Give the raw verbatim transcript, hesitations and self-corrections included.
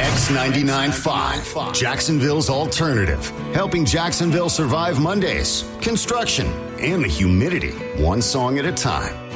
X ninety-nine point five, Jacksonville's alternative, helping Jacksonville survive Mondays, construction, and the humidity, one song at a time.